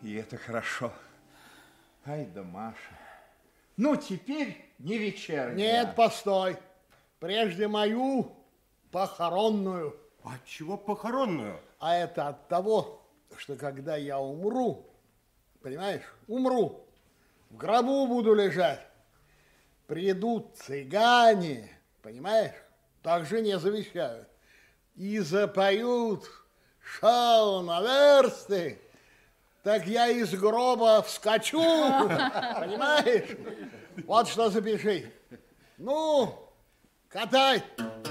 И это хорошо. Ай да Маша. Ну, теперь не вечерняя. Нет, постой. Прежде мою похоронную. От чего похоронную? А это от того, что когда я умру, понимаешь, умру, в гробу буду лежать, придут цыгане, понимаешь, так жене завещают, и запоют шал на версты, так я из гроба вскочу, понимаешь? Вот что запиши. Ну, катай.